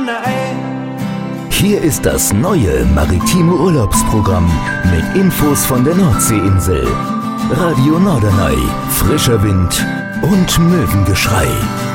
Hier ist das neue maritime Urlaubsprogramm mit Infos von der Nordseeinsel. Radio Norderney, frischer Wind und Möwengeschrei.